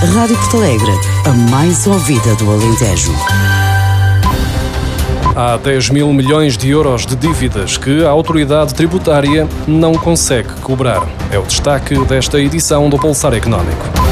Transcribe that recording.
Rádio Porto Alegre, a mais ouvida do Alentejo. Há 10 mil milhões de euros de dívidas que a autoridade tributária não consegue cobrar. É o destaque desta edição do Pulsar Económico.